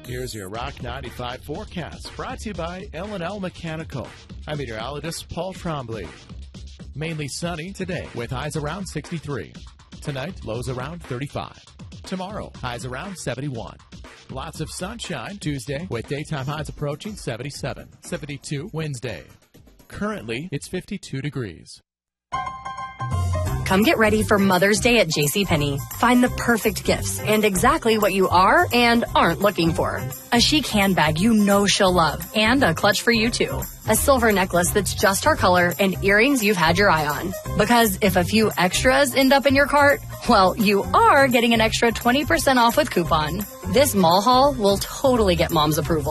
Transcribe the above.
Here's your Rock 95 forecast, brought to you by L&L Mechanical. I'm meteorologist Paul Trombley. Mainly sunny today with highs around 63. Tonight, lows around 35. Tomorrow, highs around 71. Lots of sunshine Tuesday with daytime highs approaching 77. 72 Wednesday. Currently, it's 52 degrees. Come get ready for Mother's Day at JCPenney. Find the perfect gifts and exactly what you are and aren't looking for. A chic handbag you know she'll love, and a clutch for you too. A silver necklace that's just her color, and earrings you've had your eye on. Because if a few extras end up in your cart, well, you are getting an extra 20% off with coupon. This mall haul will totally get Mom's approval.